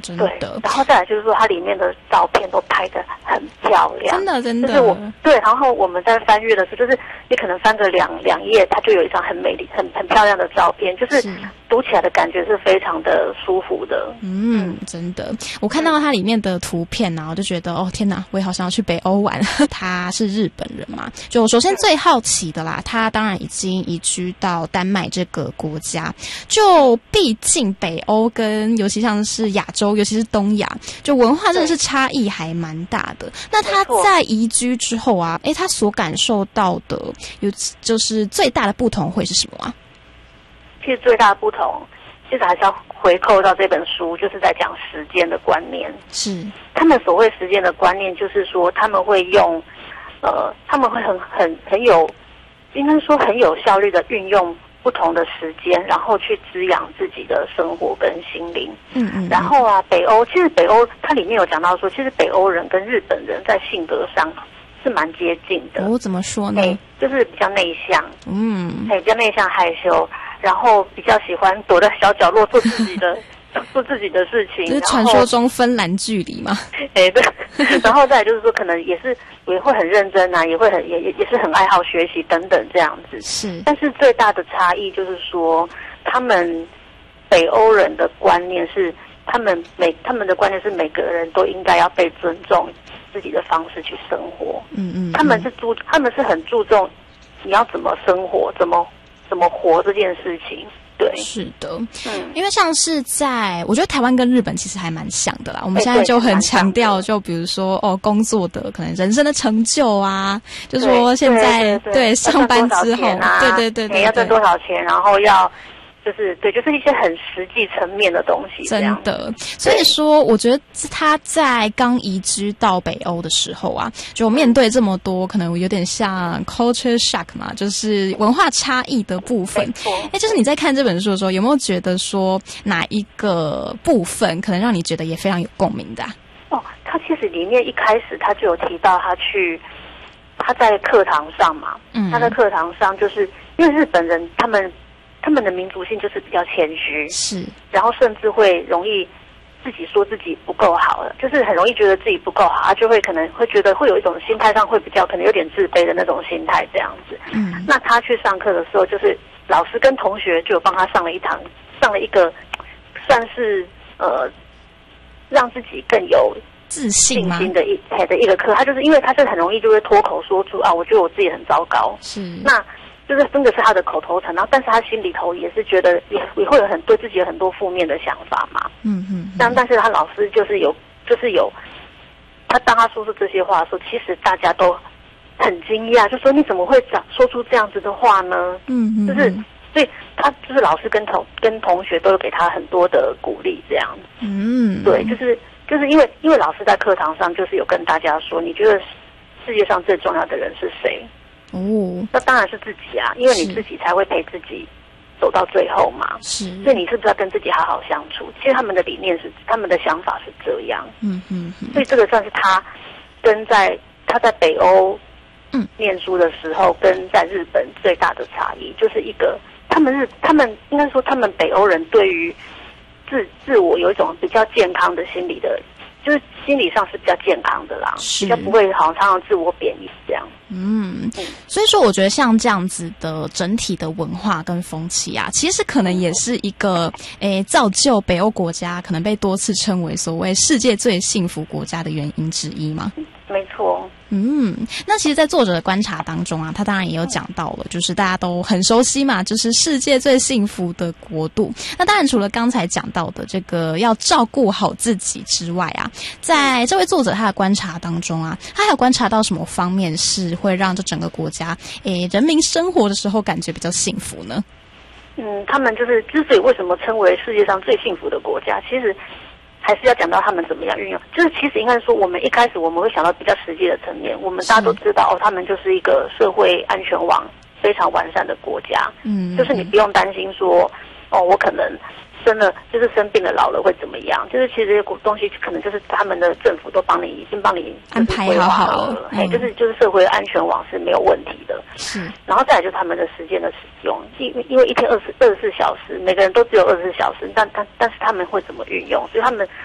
真的。 对，然后再来就是说，它里面的照片都拍得很漂亮， 真的。 就是对，然后我们在翻阅的时候，就是你可能翻个两页，它就有一张很美丽、很漂亮的照片，就是读起来的感觉是非常的舒服的。 真的。我看到它里面的图片啊，我就觉得哦天哪，我也好想要去北欧玩。他是日本人嘛，就首先最好奇的啦，他当然已经移居到丹麦这个国家，就毕竟北欧跟尤其像是亚洲，尤其是东亚，就文化真的是差异还蛮大的。那他在移居之后啊，他所感受到的就是最大的不同会是什么啊？ 其实最大的不同，其实还是要回扣到这本书，就是在讲时间的观念。 是他们所谓时间的观念，就是说他们会用，他们会很有，应该说很有效率的运用不同的时间，然后去滋养自己的生活跟心灵。然后啊，其实北欧它里面有讲到说，其实北欧人跟日本人在性格上是蛮接近的。 怎么说呢？ 就是比较内向，比较内向害羞，然后比较喜欢躲在小角落做自己的事情， 就是传说中芬兰距离嘛。 对，然后再来就是说，可能也会很认真啊，也是很爱好学习等等这样子。 是， 但是最大的差异就是说，他们北欧人的观念是，他们的观念是每个人都应该要被尊重，自己的方式去生活。他们是很注重你要怎么生活，怎么活这件事情。对， 是的，因为像是我觉得台湾跟日本其实还蛮像的啦。我们现在就很强调，就比如说工作的可能人生的成就啊，就说现在对上班之后，对， 要挣多少钱，然后要。就是一些很实际层面的东西， 真的。所以说，我觉得他在刚移居到北欧的时候啊，就面对这么多可能有点像 culture shock 嘛，就是文化差异的部分。就是你在看这本书的时候，有没有觉得说哪一个部分可能让你觉得也非常有共鸣的啊？ 他其实里面一开始他就有提到他在课堂上嘛，他在课堂上就是因为日本人他们的民族性就是比较谦虚， 是， 然后甚至会容易自己说自己不够好了，就是很容易觉得自己不够好，他就会可能会觉得会有一种心态上会比较可能有点自卑的那种心态这样子。那他去上课的时候，就是老师跟同学就有帮他上了一个算是让自己更有自信的一个课。他就是因为他是很容易就会脱口说出我觉得我自己很糟糕， 是那。就是真的是他的口头禅，然后但是他心里头也是觉得也会有对自己有很多负面的想法嘛。但是他老师就是有他当他说出这些话的时候，其实大家都很惊讶，就说你怎么会说出这样子的话呢？就是所以他就是老师跟同学都有给他很多的鼓励这样子。对，就是因为老师在课堂上就是有跟大家说，你觉得世界上最重要的人是谁？那当然是自己啊，因为你自己才会陪自己走到最后嘛。 是， 所以你是不是要跟自己好好相处？其实他们的理念他们的想法是这样。所以这个算是他在北欧念书的时候跟在日本最大的差异，就是一个他们应该说他们北欧人对于自我有一种比较健康的心理的。就是心理上是比较健康的啦，比较不会好像常常自我贬义这样。 所以说我觉得像这样子的整体的文化跟风气啊，其实可能也是一个造就北欧国家可能被多次称为所谓世界最幸福国家的原因之一嘛。 没错。 那其实在作者的观察当中啊，他当然也有讲到了，就是大家都很熟悉嘛，就是世界最幸福的国度。那当然除了刚才讲到的这个要照顾好自己之外啊，在这位作者他的观察当中啊，他还有观察到什么方面是会让这整个国家人民生活的时候感觉比较幸福呢？ 他们就是之所以为什么称为世界上最幸福的国家，其实还是要讲到他们怎么样运用。就是其实应该说，我们一开始我们会想到比较实际的层面，我们大家都知道他们就是一个社会安全网非常完善的国家。就是你不用担心说我可能就是生病了老了会怎么样，就是其实这些东西可能就是他们的政府都已经帮你安排好了。 就是社会安全网是没有问题的。 是， 然后再来就是他们的时间的使用，因为一天24小时，每个人都只有24小时，但是他们会怎么运用？所以他们